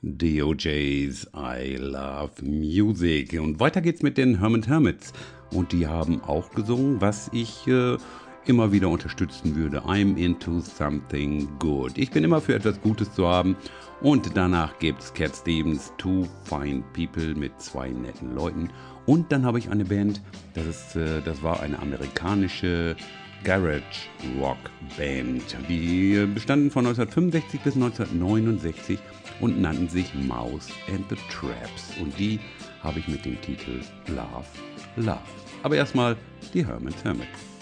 DOJ's I Love Music. Und weiter geht's mit den Hermits. Und die haben auch gesungen, was ich immer wieder unterstützen würde. I'm into something good. Ich bin immer für etwas Gutes zu haben. Und danach gibt's Cat Stevens, Two Fine People mit zwei netten Leuten. Und dann habe ich eine Band, das war eine amerikanische Garage Rock Band. Die bestanden von 1965 bis 1969 und nannten sich Mouse and the Traps. Und die habe ich mit dem Titel Love, Love. Aber erstmal die Hermits.